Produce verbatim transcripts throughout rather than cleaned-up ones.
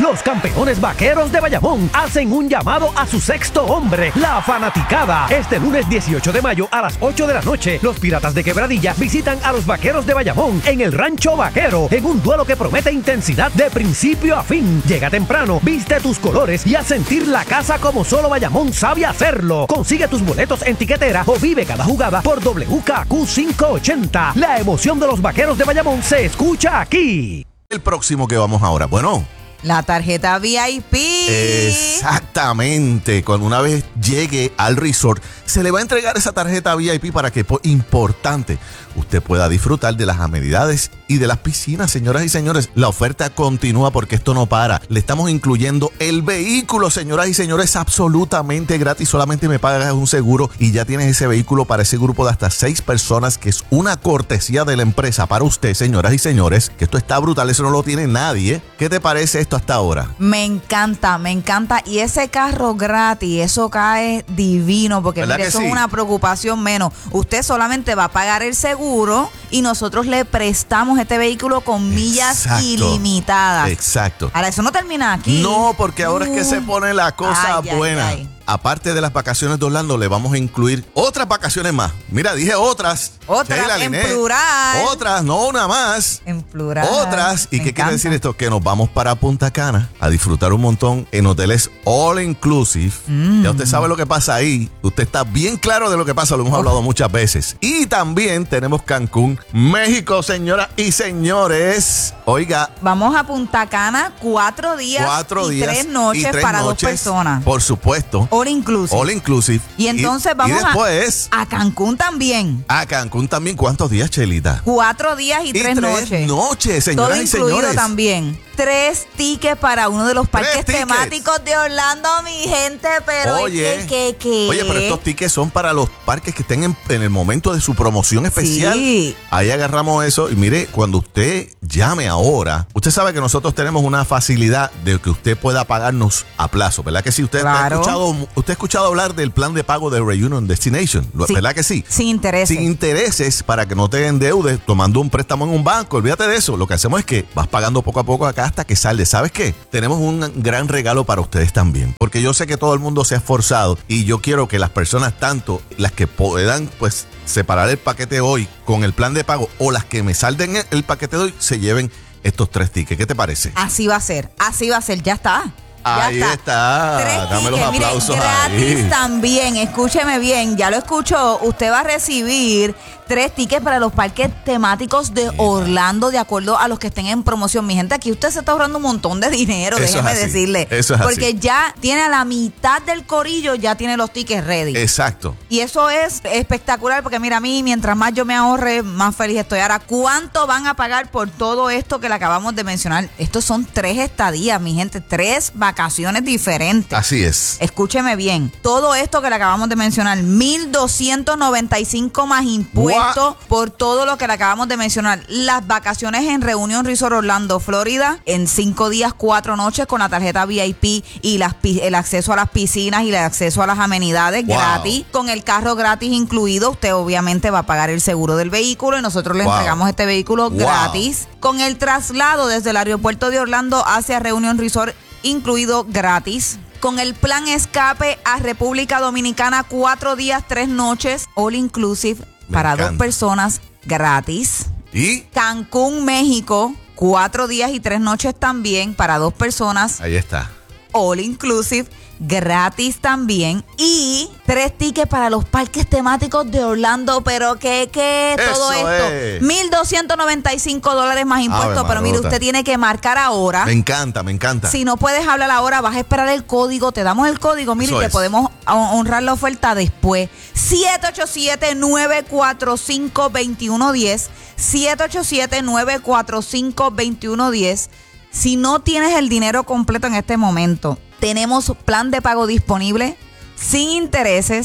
Los campeones vaqueros de Bayamón hacen un llamado a su sexto hombre, la fanaticada. Este lunes dieciocho de mayo a las ocho de la noche, los Piratas de Quebradilla visitan a los vaqueros de Bayamón en el Rancho Vaquero, en un duelo que promete intensidad de principio a fin. Llega temprano, viste tus colores y a sentir la casa como solo Bayamón sabe hacerlo. Consigue tus boletos en tiquetera o vive cada jugada por W K Q quinientos ochenta. La emoción de los vaqueros de Bayamón se escucha aquí. El próximo que vamos ahora, bueno... La tarjeta V I P. Exactamente. Cuando una vez llegue al resort, se le va a entregar esa tarjeta V I P para que, importante, usted pueda disfrutar de las amenidades y de las piscinas. Señoras y señores, la oferta continúa porque esto no para. Le estamos incluyendo el vehículo, señoras y señores, absolutamente gratis. Solamente me pagas un seguro y ya tienes ese vehículo para ese grupo de hasta seis personas, que es una cortesía de la empresa para usted, señoras y señores, que esto está brutal. Eso no lo tiene nadie. ¿Qué te parece esto hasta ahora? Me encanta, me encanta. Y ese carro gratis, eso cae divino, porque mire, eso sí? Es una preocupación menos. Usted solamente va a pagar el seguro y nosotros le prestamos este vehículo con millas Exacto. ilimitadas. Exacto. Ahora, eso no termina aquí. No, porque ahora uh. es que se pone la cosa ay, buena. Ay, ay. Aparte de las vacaciones de Orlando, le vamos a incluir otras vacaciones más. Mira, dije otras. Otras, Sheila, en Linet. plural. Otras, no una más. En plural. Otras. ¿Y Me qué encanta. quiere decir esto? Que nos vamos para Punta Cana a disfrutar un montón en hoteles all inclusive. Mm. Ya usted sabe lo que pasa ahí. Usted está bien claro de lo que pasa, lo hemos oh. hablado muchas veces. Y también tenemos Cancún, México, señoras y señores. Oiga. Vamos a Punta Cana cuatro días, cuatro y, días tres noches y tres para noches, dos personas. Por supuesto. All inclusive. All inclusive. Y entonces y, vamos y después, a, a Cancún también. A Cancún también. ¿Cuántos días, Chelita? Cuatro días y, y tres, tres noches. noches, señoras Todo y señores. incluido también. Tres tickets para uno de los parques temáticos de Orlando, mi gente, pero oye, es que, que, que... Oye, pero estos tickets son para los parques que estén en, en el momento de su promoción especial. Sí. Ahí agarramos eso y mire, cuando usted llame ahora, usted sabe que nosotros tenemos una facilidad de que usted pueda pagarnos a plazo, ¿verdad que sí? Usted, claro. ha, escuchado, usted ha escuchado hablar del plan de pago de Reunion Destination, sí. ¿verdad que sí? Sin intereses. Sin intereses, para que no te endeudes tomando un préstamo en un banco. Olvídate de eso. Lo que hacemos es que vas pagando poco a poco acá hasta que salde. ¿Sabes qué? Tenemos un gran regalo para ustedes también, porque yo sé que todo el mundo se ha esforzado y yo quiero que las personas, tanto las que puedan pues separar el paquete hoy con el plan de pago o las que me salden el paquete de hoy, se lleven estos tres tickets. ¿Qué te parece? Así va a ser, así va a ser, ya está. Ya ahí está. está. Tres Dame los tickets, aplausos mire, gratis ahí. también, escúcheme bien, ya lo escuchó, usted va a recibir tres tickets para los parques temáticos de Orlando, de acuerdo a los que estén en promoción. Mi gente, aquí usted se está ahorrando un montón de dinero, Eso déjeme es así. decirle. Eso es porque así. ya tiene a la mitad del corillo, ya tiene los tickets ready. Exacto. Y eso es espectacular, porque mira, a mí, mientras más yo me ahorre, más feliz estoy. Ahora, ¿cuánto van a pagar por todo esto que le acabamos de mencionar? Estos son tres estadías, mi gente, tres vacaciones diferentes. Así es. Escúcheme bien, todo esto que le acabamos de mencionar, mil doscientos noventa y cinco más impuestos por todo lo que le acabamos de mencionar. Las vacaciones en Reunion Resort Orlando, Florida, en cinco días, cuatro noches con la tarjeta V I P y las, el acceso a las piscinas y el acceso a las amenidades wow. gratis, con el carro gratis incluido. Usted obviamente va a pagar el seguro del vehículo y nosotros le wow. entregamos este vehículo wow. gratis, con el traslado desde el aeropuerto de Orlando hacia Reunion Resort incluido gratis, con el plan escape a República Dominicana, cuatro días, tres noches, all inclusive, me para encanta. Dos personas, gratis. ¿Y? Cancún, México, cuatro días y tres noches también, para dos personas. Ahí está. All inclusive, gratis también. Y tres tickets para los parques temáticos de Orlando. Pero que, que todo Eso esto, es. mil doscientos noventa y cinco dólares más impuestos. Ave pero mire, marota. usted tiene que marcar ahora. Me encanta, me encanta. Si no puedes hablar ahora, vas a esperar el código. Te damos el código, mire, Eso y te es. podemos honrar la oferta después. siete ocho siete, nueve cuatro cinco, dos uno uno cero. siete ocho siete, nueve cuatro cinco, dos uno uno cero. Si no tienes el dinero completo en este momento, tenemos plan de pago disponible sin intereses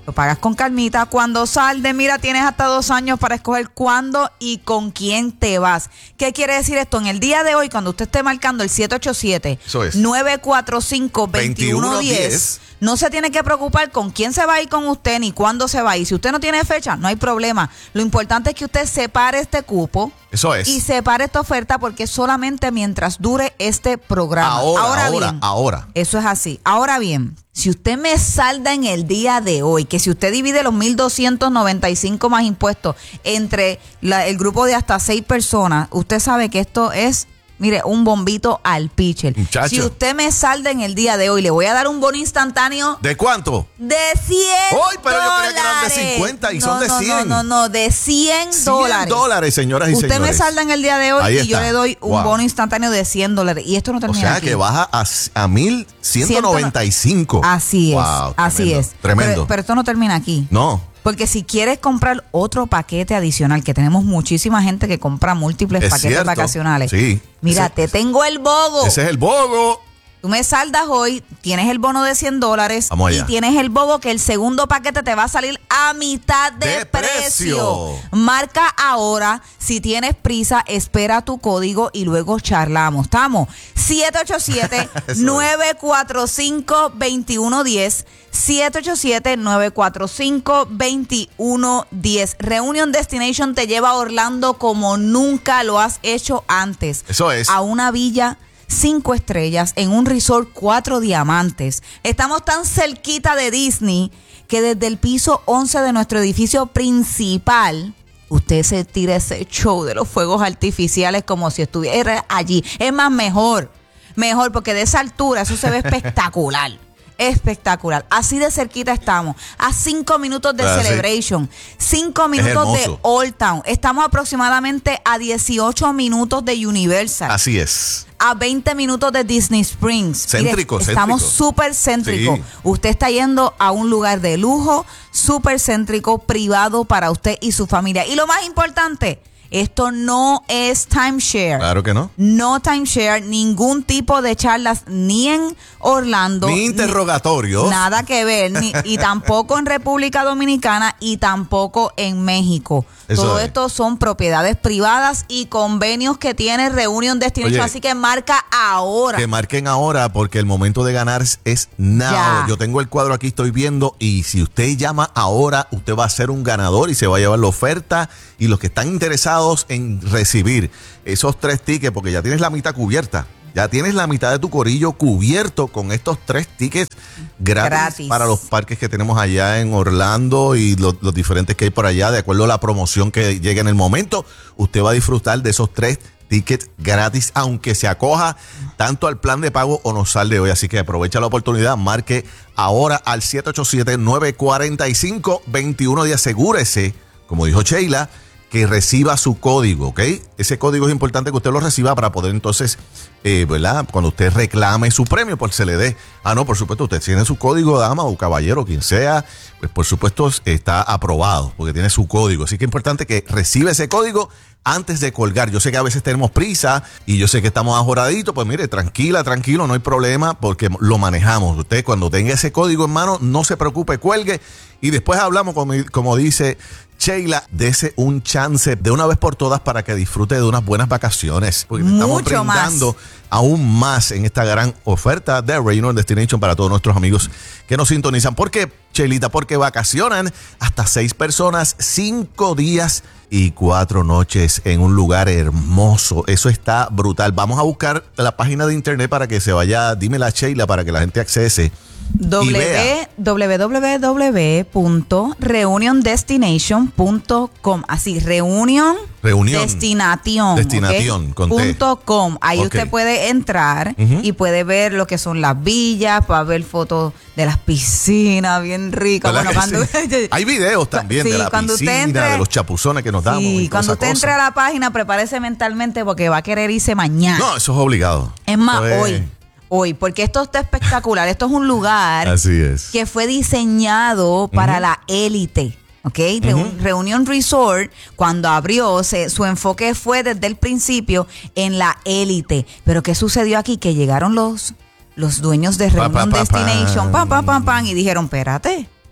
Lo pagas con calmita. Cuando salde, mira, tienes hasta dos años para escoger cuándo y con quién te vas. ¿Qué quiere decir esto? En el día de hoy, cuando usted esté marcando el siete ocho siete, nueve cuatro cinco, dos uno uno cero, no se tiene que preocupar con quién se va a ir con usted ni cuándo se va a ir. Si usted no tiene fecha, no hay problema. Lo importante es que usted separe este cupo. Eso es. Y separe esta oferta porque solamente mientras dure este programa. Ahora, ahora, ahora, bien, ahora. Eso es así. Ahora bien, si usted me salda en el día de hoy, que si usted divide los mil doscientos noventa y cinco más impuestos entre la, el grupo de hasta seis personas, usted sabe que esto es... Mire, un bombito al pitcher. Muchacho. Si usted me salda en el día de hoy, le voy a dar un bono instantáneo. ¿De cuánto? De cien ¡Ay, pero yo creía que eran de cincuenta y no, son de no, cien! No, no, no, de cien dólares. cien dólares, señoras y usted señores. Usted me salda en el día de hoy Ahí y yo está. le doy un Wow. bono instantáneo de cien dólares. Y esto no termina O sea, aquí. que baja a, a mil ciento noventa y cinco. Así es, Wow, así tremendo, es. Tremendo. Pero, pero esto no termina aquí. No. Porque si quieres comprar otro paquete adicional, que tenemos muchísima gente que compra múltiples Es paquetes cierto. vacacionales. Sí. Mira, Ese- te tengo el bogo. Ese es el bogo. Tú me saldas hoy, tienes el bono de cien dólares Vamos y allá. tienes el bogo que el segundo paquete te va a salir a mitad de, De precio. precio. Marca ahora, si tienes prisa, espera tu código y luego charlamos. ¿Estamos? siete ocho siete, nueve cuatro cinco, dos uno uno cero. siete ocho siete, nueve cuatro cinco, dos uno uno cero. Reunion Destination te lleva a Orlando como nunca lo has hecho antes. Eso es. A una villa cinco estrellas en un resort cuatro diamantes. Estamos tan cerquita de Disney que desde el piso once de nuestro edificio principal usted se tira ese show de los fuegos artificiales como si estuviera allí. Es más, mejor, mejor porque de esa altura eso se ve espectacular. Espectacular. Así de cerquita estamos. A cinco minutos de Ah, sí. Celebration. Cinco minutos de hermoso. Old Town. Estamos aproximadamente a dieciocho minutos de Universal. Así es. A veinte minutos de Disney Springs. Céntrico, Mire, estamos céntrico. súper céntricos. Sí. Usted está yendo a un lugar de lujo, súper céntrico, privado para usted y su familia. Y lo más importante, esto no es timeshare. Claro que no. No timeshare, ningún tipo de charlas ni en Orlando. Ni interrogatorios. Nada que ver. Ni, y tampoco en República Dominicana y tampoco en México. Eso Todo es. esto son propiedades privadas y convenios que tiene Reunion Destination. Oye, así que marca ahora. Que marquen ahora porque el momento de ganar es- es now. Ya. Yo tengo el cuadro aquí, estoy viendo, y si usted llama ahora, usted va a ser un ganador y se va a llevar la oferta. Y los que están interesados en recibir esos tres tickets, porque ya tienes la mitad cubierta. Ya tienes la mitad de tu corillo cubierto con estos tres tickets gratis, Gratis. para los parques que tenemos allá en Orlando y los, los diferentes que hay por allá, de acuerdo a la promoción que llegue en el momento. Usted va a disfrutar de esos tres tickets gratis, aunque se acoja tanto al plan de pago o nos sale hoy. Así que aprovecha la oportunidad, marque ahora al siete ocho siete, nueve cuatro cinco, dos uno uno cero. Asegúrese, como dijo Sheila, que reciba su código, ¿ok? Ese código es importante que usted lo reciba para poder entonces, eh, ¿verdad? Cuando usted reclame su premio, pues se le dé. Ah, no, por supuesto, usted tiene su código, dama o caballero, quien sea, pues por supuesto está aprobado, porque tiene su código. Así que es importante que reciba ese código antes de colgar. Yo sé que a veces tenemos prisa y yo sé que estamos ajoraditos, pues mire, tranquila, tranquilo, no hay problema, porque lo manejamos. Usted cuando tenga ese código en mano, no se preocupe, cuelgue, y después hablamos, como, como dice Sheila, dese un chance de una vez por todas para que disfrute de unas buenas vacaciones. Porque te estamos Mucho más. brindando aún más en esta gran oferta de Reunion Destination para todos nuestros amigos que nos sintonizan. ¿Por qué, Sheilita? Porque vacacionan hasta seis personas, cinco días y cuatro noches en un lugar hermoso. Eso está brutal. Vamos a buscar la página de internet para que se vaya, dímela, Sheila, para que la gente accese. Y vea. w w w punto reunion destination punto com. Así, reunión, Reunión. Destination, Destination, ¿ok? con T. punto com. Ahí Ok. usted puede entrar Ujú. y puede ver lo que son las villas, para ver fotos de las piscinas bien ricas. ¿Verdad Bueno, que cuando sí? Hay videos también Sí, de la cuando usted piscina, entre- de los chapuzones que nos damos. Sí, y toda cuando esa usted cosa. entre a la página, prepárese mentalmente porque va a querer irse mañana. No, eso es obligado. Es más, Eso es- hoy, hoy, porque esto está espectacular. Esto es un lugar Así es. que fue diseñado para la élite. ¿Ok? Reu- Reunion Resort, cuando abrió, se- su enfoque fue desde el principio en la élite. Pero ¿qué sucedió aquí? Que llegaron los, los dueños de Pa, pa, Reunion pa, Destination, pam. pam, pam, pam, pam, y dijeron, espérate,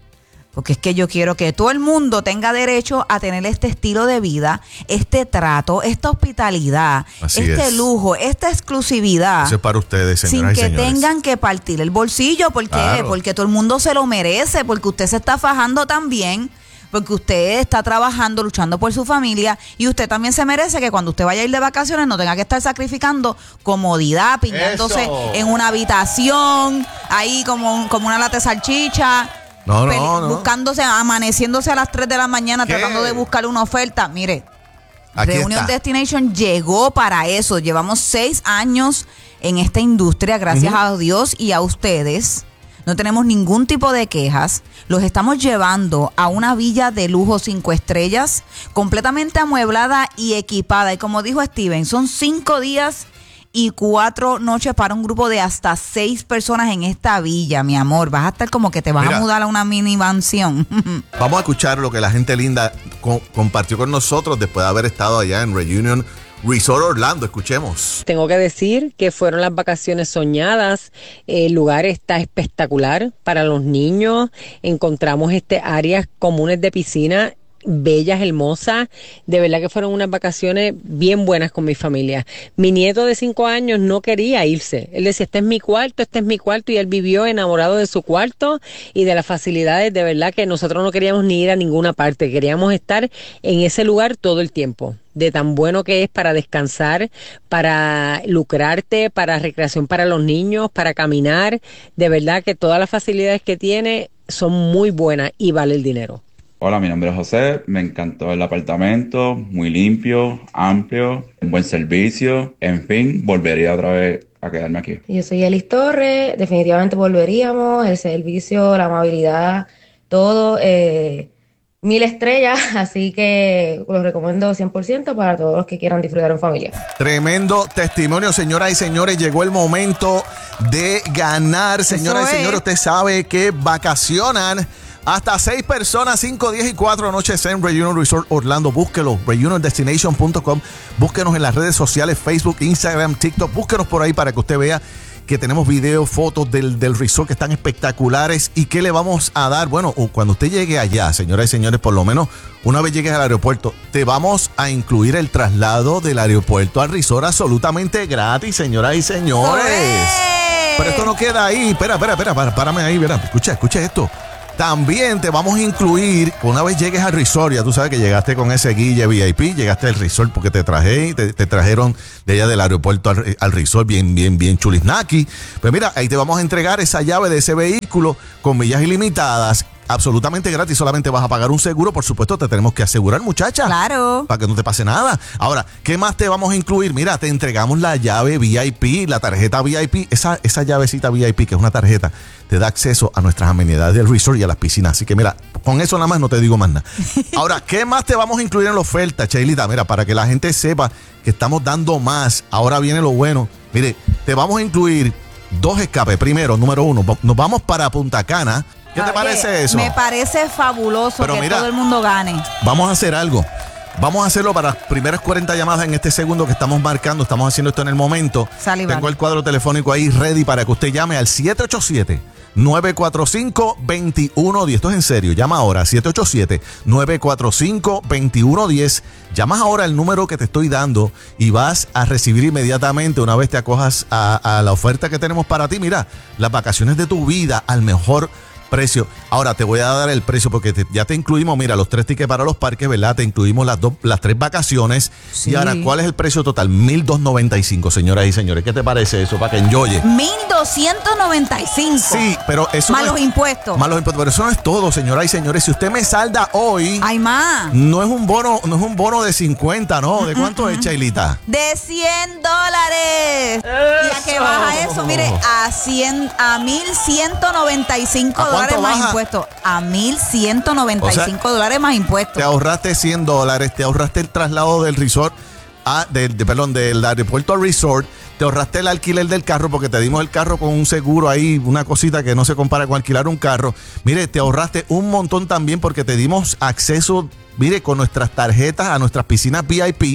Porque es que yo quiero que todo el mundo tenga derecho a tener este estilo de vida, este trato, esta hospitalidad, Así este es. lujo, esta exclusividad. Eso es para ustedes, señoras sin y que señores. tengan que partir el bolsillo. ¿Por qué? Claro. Porque todo el mundo se lo merece, porque usted se está fajando también, porque usted está trabajando, luchando por su familia, y usted también se merece que cuando usted vaya a ir de vacaciones no tenga que estar sacrificando comodidad, piñándose Eso. en una habitación, ahí como, como una lata de salchicha. No, no, Pele- no. Buscándose, amaneciéndose a las tres de la mañana ¿Qué? tratando de buscar una oferta. Mire, Aquí Reunion está. Destination llegó para eso. Llevamos seis años en esta industria, gracias a Dios y a ustedes. No tenemos ningún tipo de quejas. Los estamos llevando a una villa de lujo cinco estrellas, completamente amueblada y equipada. Y como dijo Steven, son cinco días y cuatro noches para un grupo de hasta seis personas en esta villa, mi amor. Vas a estar como que te vas Mira. a mudar a una mini mansión. Vamos a escuchar lo que la gente linda co- compartió con nosotros después de haber estado allá en Reunion Resort Orlando. Escuchemos. Tengo que decir que fueron las vacaciones soñadas. El lugar está espectacular para los niños. Encontramos este áreas comunes de piscina bellas, hermosas. De verdad que fueron unas vacaciones bien buenas con mi familia. Mi nieto de cinco años no quería irse. Él decía, este es mi cuarto, este es mi cuarto, y él vivió enamorado de su cuarto y de las facilidades. De verdad que nosotros no queríamos ni ir a ninguna parte. Queríamos estar en ese lugar todo el tiempo. De tan bueno que es para descansar, para lucrarte, para recreación para los niños, para caminar. De verdad que todas las facilidades que tiene son muy buenas y vale el dinero. Hola, mi nombre es José, me encantó el apartamento, muy limpio, amplio, un buen servicio, en fin, volvería otra vez a quedarme aquí. Yo soy Elis Torres, definitivamente volveríamos, el servicio, la amabilidad, todo, eh, mil estrellas, así que lo recomiendo cien por ciento para todos los que quieran disfrutar en familia. Tremendo testimonio, señoras y señores. Llegó el momento de ganar, señoras Eso y señores. es. Usted sabe que vacacionan hasta seis personas, cinco, diez y cuatro noches en Reunion Resort Orlando. Búsquelo, reunion destination punto com. Búsquenos en las redes sociales, Facebook, Instagram, TikTok. Búsquenos por ahí para que usted vea que tenemos videos, fotos del, del resort que están espectaculares. ¿Y qué le vamos a dar? Bueno, cuando usted llegue allá, señoras y señores, por lo menos una vez llegues al aeropuerto, te vamos a incluir el traslado del aeropuerto al resort absolutamente gratis, señoras y señores. ¡Olé! Pero esto no queda ahí. Espera, espera, espera, para- párame ahí, mira, escucha, escucha esto. También te vamos a incluir, una vez llegues al resort, ya tú sabes que llegaste con ese guille V I P, llegaste al resort porque te traje, te, te trajeron de allá del aeropuerto al, al resort bien, bien, bien chulisnaki. Pues mira, ahí te vamos a entregar esa llave de ese vehículo con millas ilimitadas, absolutamente gratis. Solamente vas a pagar un seguro, por supuesto, te tenemos que asegurar, muchacha. Claro. Para que no te pase nada. Ahora, ¿qué más te vamos a incluir? Mira, te entregamos la llave V I P, la tarjeta V I P. Esa, esa llavecita V I P, que es una tarjeta, te da acceso a nuestras amenidades del resort y a las piscinas. Así que mira, con eso nada más no te digo más nada. Ahora, ¿qué más te vamos a incluir en la oferta, Cheilita? Mira, para que la gente sepa que estamos dando más. Ahora viene lo bueno. Mire, te vamos a incluir dos escapes. Primero, número uno, nos vamos para Punta Cana. ¿Qué te Oye, parece eso? Me parece fabuloso Pero que mira, todo el mundo gane. Vamos a hacer algo. Vamos a hacerlo para las primeras cuarenta llamadas en este segundo que estamos marcando. Estamos haciendo esto en el momento. Sale y Tengo vale. el cuadro telefónico ahí ready para que usted llame al siete ocho siete, nueve cuatro cinco, dos uno uno cero. Esto es en serio. Llama ahora siete ocho siete, nueve cuatro cinco, dos uno uno cero. Llamas ahora el número que te estoy dando y vas a recibir inmediatamente, una vez te acojas a, a la oferta que tenemos para ti. Mira, las vacaciones de tu vida al mejor precio. Ahora te voy a dar el precio porque te- ya te incluimos, mira, los tres tickets para los parques, ¿verdad? Te incluimos las dos, las tres vacaciones. Sí. Y ahora, ¿cuál es el precio total? mil doscientos noventa y cinco, señoras y señores. ¿Qué te parece eso? Para que enjoye. mil doscientos noventa y cinco. Sí, pero eso Más no los es, impuestos. más los impuestos. Pero eso no es todo, señoras y señores. Si usted me salda hoy, Hay más. no es un bono, no es un bono de cincuenta, ¿no? ¿De cuánto es, Chailita? De cien dólares. ¿Y a qué baja eso? Mire, a cien, a mil ciento noventa y cinco ¿A cuánto dólares más baja? impuestos. A mil ciento noventa y cinco O sea, dólares más impuestos. Te ahorraste cien dólares, te ahorraste el traslado del resort, a, de, de- perdón, del aeropuerto al resort, te ahorraste el alquiler del carro porque te dimos el carro con un seguro ahí, una cosita que no se compara con alquilar un carro. Mire, te ahorraste un montón también porque te dimos acceso, mire, con nuestras tarjetas a nuestras piscinas V I P.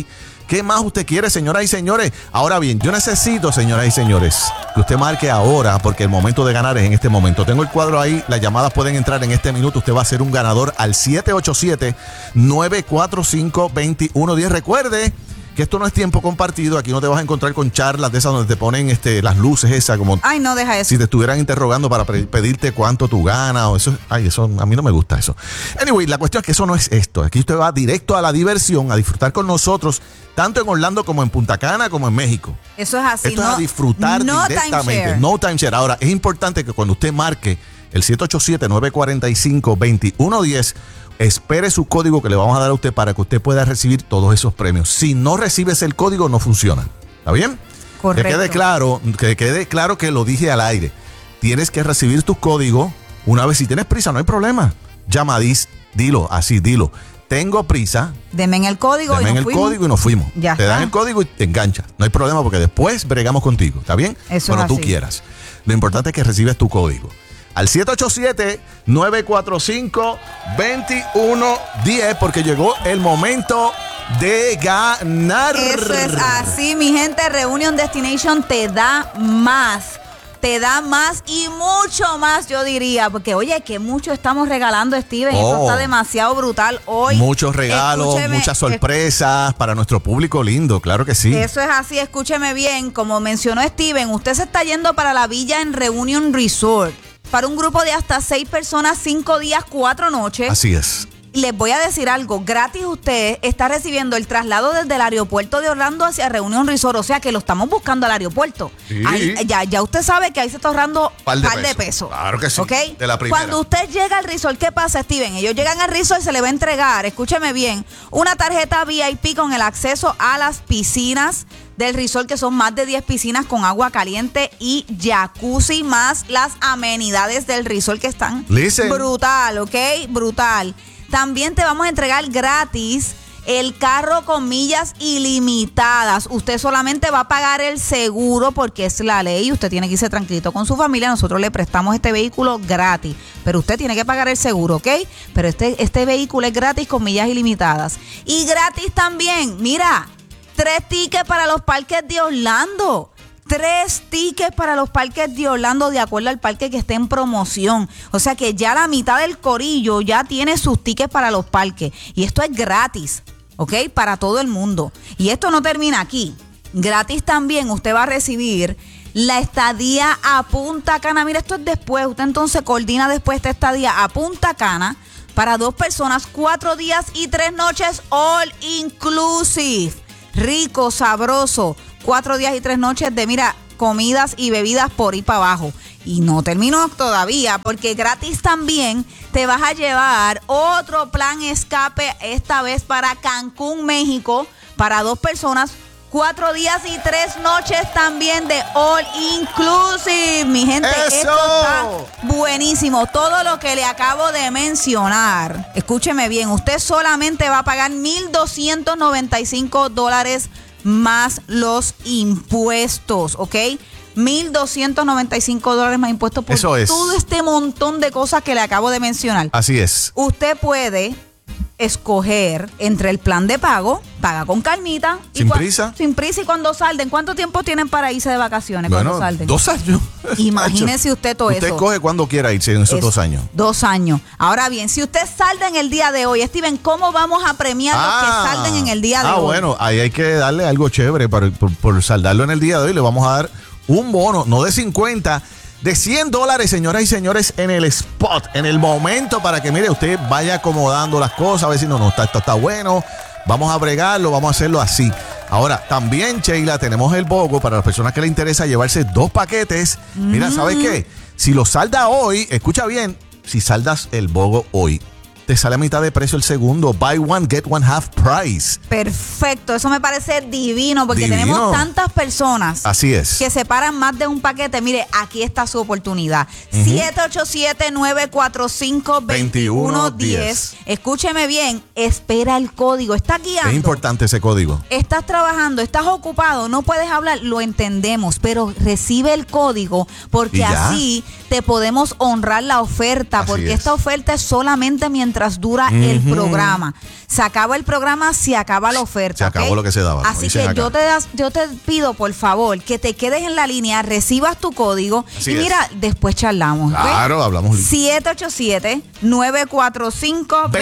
¿Qué más usted quiere, señoras y señores? Ahora bien, yo necesito, señoras y señores, que usted marque ahora, porque el momento de ganar es en este momento. Tengo el cuadro ahí, las llamadas pueden entrar en este minuto. Usted va a ser un ganador al siete ocho siete, nueve cuatro cinco, dos uno uno cero. Recuerde que esto no es tiempo compartido. Aquí no te vas a encontrar con charlas de esas donde te ponen este, las luces esas, como ay, no, deja eso. si te estuvieran interrogando para pre- pedirte cuánto tú ganas o eso. Ay, eso a mí no me gusta eso. Anyway, la cuestión es que eso no es esto. Aquí usted va directo a la diversión, a disfrutar con nosotros, tanto en Orlando como en Punta Cana, como en México. Eso es así. Esto no, es a disfrutar no directamente. Timeshare. No timeshare. Ahora, es importante que cuando usted marque el siete ocho siete, nueve cuatro cinco, dos uno uno cero, espere su código que le vamos a dar a usted para que usted pueda recibir todos esos premios. Si no recibes el código, no funciona. ¿Está bien? Correcto. Que quede claro, que quede claro que lo dije al aire. Tienes que recibir tu código una vez. Si tienes prisa, no hay problema. Llama, dis, dilo, así, dilo. Tengo prisa. Deme en el código Deme y en nos el fuimos. código y nos fuimos. Ya te está. dan el código y te enganchas. No hay problema porque después bregamos contigo. ¿Está bien? Eso Cuando es tú así. quieras. Lo importante es que recibes tu código. Al siete ocho siete, nueve cuatro cinco, dos uno uno cero porque llegó el momento de ganar. Eso es así, mi gente. Reunion Destination te da más. Te da más y mucho más, yo diría. Porque, oye, que mucho estamos regalando, Steven. Oh. Esto está demasiado brutal hoy. Muchos regalos, Escúcheme, muchas sorpresas para nuestro público lindo, claro que sí. Eso es así, escúcheme bien. Como mencionó Steven, usted se está yendo para la villa en Reunion Resort. Para un grupo de hasta seis personas, cinco días, cuatro noches. Así es. Les voy a decir algo, gratis usted está recibiendo el traslado desde el aeropuerto de Orlando hacia Reunion Resort, o sea que lo estamos buscando al aeropuerto. Sí. Ahí, ya, ya usted sabe que ahí se está ahorrando Par de par de pesos. pesos. Claro que sí, ¿Ok? de la primera. Cuando usted llega al resort, ¿qué pasa, Steven? Ellos llegan al resort y se le va a entregar, escúcheme bien, una tarjeta V I P con el acceso a las piscinas del resort, que son más de diez piscinas con agua caliente y jacuzzi, más las amenidades del resort que están Listen. brutal, ¿ok? Brutal. También te vamos a entregar gratis el carro con millas ilimitadas. Usted solamente va a pagar el seguro porque es la ley. Usted tiene que irse tranquilito con su familia. Nosotros le prestamos este vehículo gratis, pero usted tiene que pagar el seguro, ¿ok? Pero este, este vehículo es gratis con millas ilimitadas. Y gratis también, mira, tres tickets para los parques de Orlando. Tres tickets para los parques de Orlando de acuerdo al parque que esté en promoción. O sea que ya la mitad del corillo ya tiene sus tickets para los parques. Y esto es gratis, ¿ok? Para todo el mundo. Y esto no termina aquí. Gratis también usted va a recibir la estadía a Punta Cana. Mira, esto es después. Usted entonces coordina después esta estadía a Punta Cana para dos personas, cuatro días y tres noches all inclusive. Rico, sabroso. Cuatro días y tres noches de, mira, comidas y bebidas por ahí para abajo. Y no terminó todavía, porque gratis también te vas a llevar otro plan escape, esta vez para Cancún, México, para dos personas, cuatro días y tres noches también de all inclusive. Mi gente, ¡Eso! esto está buenísimo. Todo lo que le acabo de mencionar, escúcheme bien, usted solamente va a pagar mil doscientos noventa y cinco dólares más los impuestos, ¿ok? mil doscientos noventa y cinco dólares más impuestos por Eso es. todo este montón de cosas que le acabo de mencionar. Así es. Usted puede escoger entre el plan de pago, paga con calmita. y Sin cua- prisa. Sin prisa y cuando salden. ¿Cuánto tiempo tienen para irse de vacaciones cuando Bueno, salden? dos años. Imagínese usted todo Usted eso. escoge cuando quiera irse en esos Es dos años. Dos años. Ahora bien, si usted salda en el día de hoy, Steven, ¿cómo vamos a premiar los que salden en el día de ah, hoy? bueno, ahí hay que darle algo chévere para, por, por saldarlo en el día de hoy. Le vamos a dar un bono, no de cincuenta, de cien dólares, señoras y señores, en el spot, en el momento, para que, mire, usted vaya acomodando las cosas, a ver si no, no, está, esto está bueno, vamos a bregarlo, vamos a hacerlo así. Ahora, también, Sheila, tenemos el BOGO para las personas que les interesa llevarse dos paquetes. Mira, ¿sabes qué? Si lo salda hoy, escucha bien, si saldas el BOGO hoy, te sale a mitad de precio el segundo. Buy one, get one half price. Perfecto, eso me parece divino porque Divino. tenemos tantas personas Así es. que separan más de un paquete. Mire, aquí está su oportunidad. siete ocho siete, nueve cuatro cinco, dos uno uno cero. Escúcheme bien, espera el código. Está guiando. Es importante ese código. Estás trabajando, estás ocupado, no puedes hablar, lo entendemos, pero recibe el código porque ¿Y ya? así te podemos honrar la oferta, Así porque es. esta oferta es solamente mientras mientras dura uh-huh. el programa. Se acaba el programa, se acaba la oferta. Se acabó ¿okay? lo que se daba. Así que yo te, das, yo te pido, por favor, que te quedes en la línea, recibas tu código Así y mira, es. después charlamos. Claro, ¿okay? Hablamos. siete ocho siete, nueve cuatro cinco, dos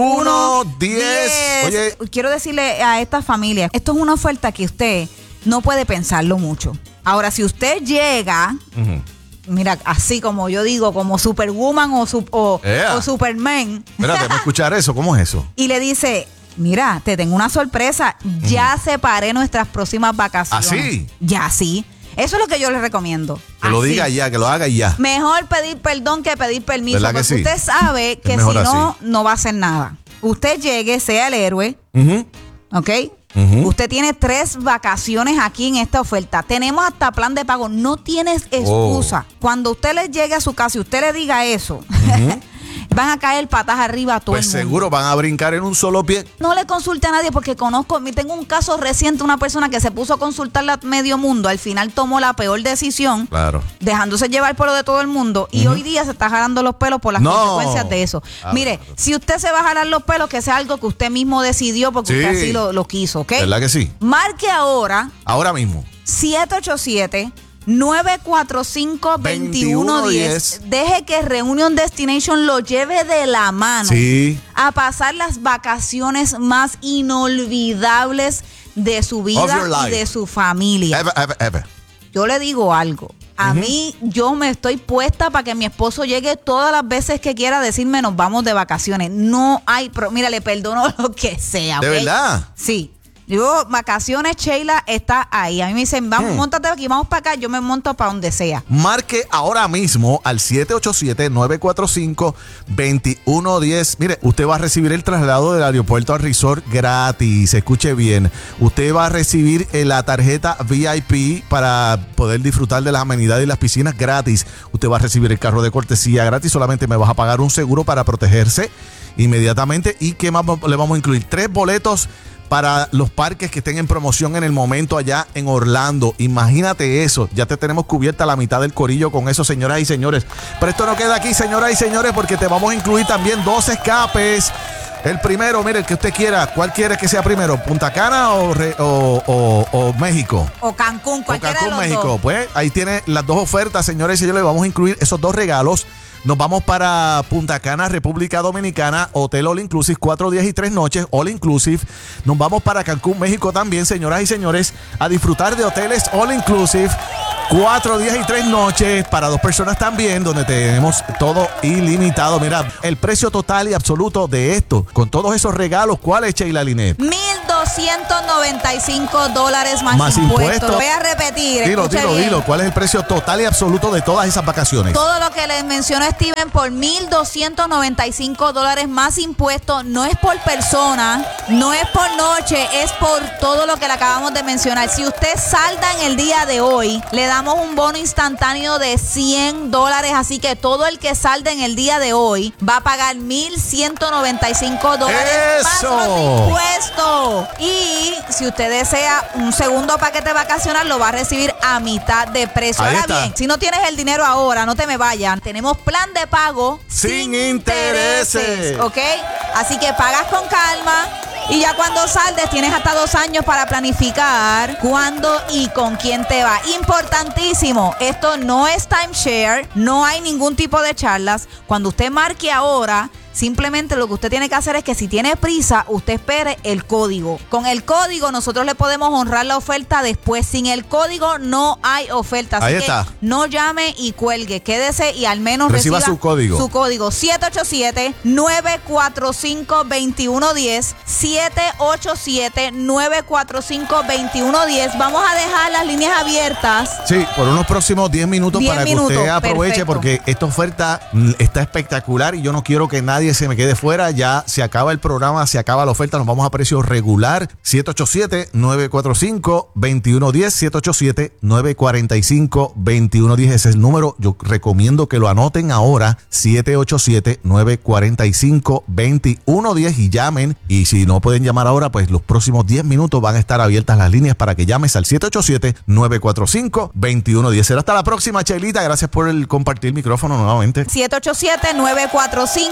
uno uno cero. Oye, quiero decirle a esta familia, esto es una oferta que usted no puede pensarlo mucho. Ahora, si usted llega... Uh-huh. Mira, así como yo digo, como Superwoman o, su, o, yeah. o Superman. Espérate, ¿me escuchar eso? ¿Cómo es eso? Y le dice, mira, te tengo una sorpresa. Ya uh-huh. separé nuestras próximas vacaciones. ¿Así? Ya, sí. Eso es lo que yo les recomiendo. Que así. Lo diga ya, que lo haga ya. Mejor pedir perdón que pedir permiso. ¿Verdad porque que sí? Usted sabe que si no, así. no va a hacer nada. Usted llegue, sea el héroe. Uh-huh. ¿Ok? Uh-huh. Usted tiene tres vacaciones aquí en esta oferta. Tenemos hasta plan de pago. No tienes excusa. Oh. Cuando usted le llegue a su casa y usted le diga eso, uh-huh. van a caer patas arriba a todo pues el mundo. Seguro van a brincar en un solo pie. No le consulte a nadie porque conozco, tengo un caso reciente, una persona que se puso a consultarle a medio mundo, al final tomó la peor decisión, claro. dejándose llevar por lo de todo el mundo y uh-huh. hoy día se está jalando los pelos por las no. consecuencias de eso. Ah, Mire, claro. si usted se va a jalar los pelos, que sea algo que usted mismo decidió porque sí. usted así lo, lo quiso, ¿ok? ¿Verdad que sí? Marque ahora. Ahora mismo. siete ocho siete, nueve cuatro cinco, dos uno uno cero. Deje que Reunion Destination lo lleve de la mano sí. a pasar las vacaciones más inolvidables de su vida y de su familia. Ever, ever, ever. Yo le digo algo. A uh-huh. mí, yo me estoy puesta para que mi esposo llegue todas las veces que quiera a decirme nos vamos de vacaciones. No hay, pro- mira, le perdono lo que sea. ¿De ¿okay? verdad? Sí. Yo, vacaciones, Sheila está ahí. A mí me dicen, vamos, hmm. móntate aquí, vamos para acá. Yo me monto para donde sea. Marque ahora mismo al siete ocho siete, nueve cuatro cinco, dos uno uno cero. Mire, usted va a recibir el traslado del aeropuerto al resort gratis. Escuche bien. Usted va a recibir la tarjeta V I P para poder disfrutar de las amenidades y las piscinas gratis. Usted va a recibir el carro de cortesía gratis. Solamente me vas a pagar un seguro para protegerse inmediatamente. ¿Y qué más le vamos a incluir? Tres boletos para los parques que estén en promoción en el momento allá en Orlando. Imagínate eso, ya te tenemos cubierta la mitad del corillo con eso, señoras y señores. Pero esto no queda aquí, señoras y señores, porque te vamos a incluir también dos escapes. El primero, mire, el que usted quiera. ¿Cuál quiere que sea primero? ¿Punta Cana o, re, o, o, o México? O Cancún, cualquiera o Cancún, de los México. Dos. Pues ahí tiene las dos ofertas, señores y señores. Vamos a incluir esos dos regalos. Nos vamos para Punta Cana, República Dominicana, Hotel All Inclusive, cuatro días y tres noches, All Inclusive. Nos vamos para Cancún, México también, señoras y señores, a disfrutar de hoteles All Inclusive, cuatro días y tres noches para dos personas también, donde tenemos todo ilimitado. Mira, el precio total y absoluto de esto, con todos esos regalos, ¿cuál es, Sheila Linet? mil doscientos noventa y cinco dólares más, más impuestos. impuestos. Voy a repetir. Dilo, dilo, bien. dilo. ¿Cuál es el precio total y absoluto de todas esas vacaciones? Todo lo que les mencionó Steven por mil doscientos noventa y cinco dólares más impuestos. No es por persona, no es por noche, es por todo lo que le acabamos de mencionar. Si usted salda en el día de hoy, le damos un bono instantáneo de cien dólares. Así que todo el que salda en el día de hoy va a pagar mil ciento noventa y cinco dólares más los impuestos. Y si usted desea un segundo paquete vacacional, lo va a recibir a mitad de precio. Ahí Ahora está. bien, si no tienes el dinero ahora, no te me vayan. Tenemos plan de pago sin, sin intereses. intereses, ¿ok? Así que pagas con calma. Y ya cuando saldes tienes hasta dos años para planificar cuándo y con quién te va. Importantísimo, esto no es timeshare, no hay ningún tipo de charlas. Cuando usted marque ahora, simplemente lo que usted tiene que hacer es que si tiene prisa, usted espere el código. Con el código nosotros le podemos honrar la oferta después. Sin el código no hay oferta. Así Ahí que está. no llame y cuelgue. Quédese y al menos reciba, reciba su código. Su código siete ocho siete, nueve cuatro cinco, dos uno uno cero. siete ocho siete, nueve cuatro cinco, dos uno uno cero. Vamos a dejar las líneas abiertas. Sí, por unos próximos diez minutos diez para minutos, que usted aproveche, perfecto. Porque esta oferta mm, está espectacular y yo no quiero que nadie se me quede fuera. Ya se acaba el programa, se acaba la oferta, nos vamos a precio regular. siete ocho siete, nueve cuatro cinco, dos uno uno cero, siete ocho siete, nueve cuatro cinco, dos uno uno cero. Ese es el número. Yo recomiendo que lo anoten ahora, siete ocho siete, nueve cuatro cinco, dos uno uno cero, y llamen. Y si no pueden llamar ahora, pues los próximos diez minutos van a estar abiertas las líneas para que llames al siete ocho siete, nueve cuatro cinco, dos uno uno cero. Será hasta la próxima, Chelita. Gracias por el compartir el micrófono nuevamente. siete ocho siete, nueve cuatro cinco, dos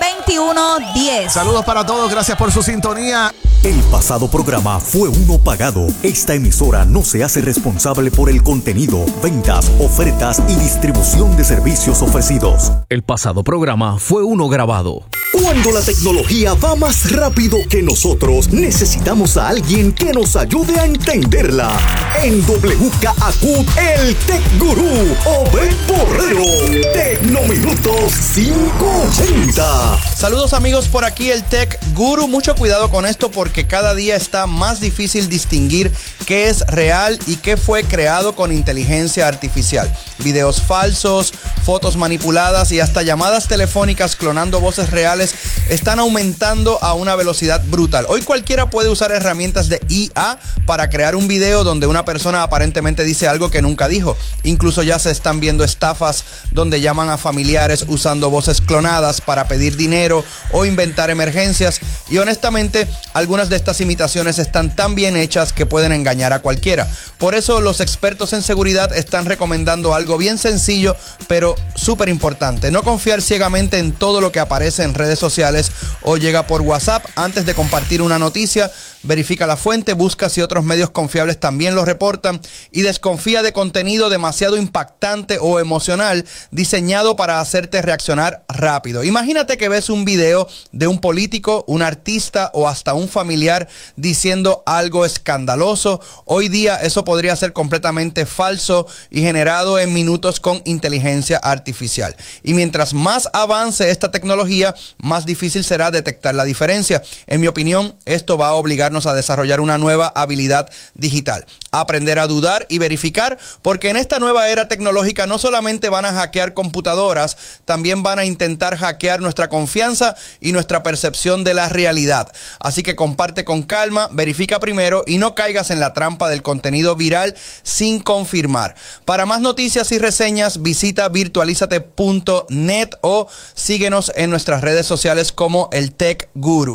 veintiuno diez. Saludos para todos, gracias por su sintonía. El pasado programa fue uno pagado. Esta emisora no se hace responsable por el contenido, ventas, ofertas y distribución de servicios ofrecidos. El pasado programa fue uno grabado. Cuando la tecnología va más rápido que nosotros, necesitamos a alguien que nos ayude a entenderla. En W K A Q, el Tech Gurú, Obed Borrero. Tecnominutos quinientos ochenta. Saludos amigos, por aquí el Tech Guru. Mucho cuidado con esto porque cada día está más difícil distinguir qué es real y qué fue creado con inteligencia artificial. Videos falsos, fotos manipuladas y hasta llamadas telefónicas clonando voces reales están aumentando a una velocidad brutal. Hoy cualquiera puede usar herramientas de I A para crear un video donde una persona aparentemente dice algo que nunca dijo. Incluso ya se están viendo estafas donde llaman a familiares usando voces clonadas para pedir dinero o inventar emergencias. Y honestamente, algunas de estas imitaciones están tan bien hechas que pueden engañar a cualquiera. Por eso los expertos en seguridad están recomendando algo bien sencillo, pero súper importante. No confiar ciegamente en todo lo que aparece en redes sociales o llega por WhatsApp. Antes de compartir una noticia, verifica la fuente, busca si otros medios confiables también lo reportan y desconfía de contenido demasiado impactante o emocional diseñado para hacerte reaccionar rápido. Imagínate que ves un video de un político, un artista o hasta un familiar diciendo algo escandaloso. Hoy día eso podría ser completamente falso y generado en minutos con inteligencia artificial. Y mientras más avance esta tecnología, más difícil será detectar la diferencia. En mi opinión, esto va a obligarnos a desarrollar una nueva habilidad digital. Aprender a dudar y verificar, porque en esta nueva era tecnológica no solamente van a hackear computadoras, también van a intentar hackear nuestra confianza y nuestra percepción de la realidad. Así que comparte con calma, verifica primero y no caigas en la trampa del contenido viral sin confirmar. Para más noticias y reseñas, visita virtualizate punto net o síguenos en nuestras redes sociales como el Tech Guru.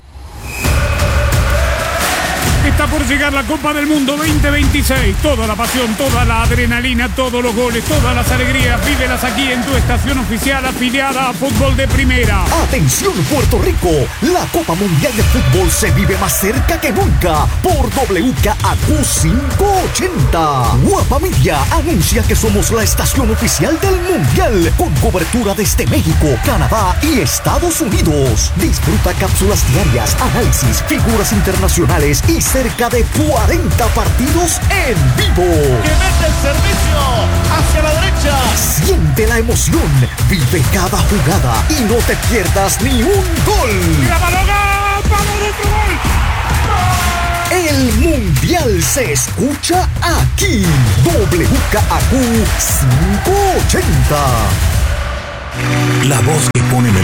Está por llegar la Copa del Mundo veinte veintiséis. Toda la pasión, toda la adrenalina, todos los goles, todas las alegrías, vívelas aquí en tu estación oficial afiliada a Fútbol de Primera. Atención Puerto Rico, la Copa Mundial de Fútbol se vive más cerca que nunca por W K A Q quinientos ochenta. Guapa Media anuncia que somos la estación oficial del Mundial con cobertura desde México, Canadá y Estados Unidos. Disfruta cápsulas diarias, análisis, figuras internacionales y cerca de cuarenta partidos en vivo. ¡Que mete el servicio hacia la derecha! Siente la emoción, vive cada jugada y no te pierdas ni un gol. ¡La balona! ¡Vamos de otro gol! El Mundial se escucha aquí. W K A Q quinientos ochenta. La voz que pone melodía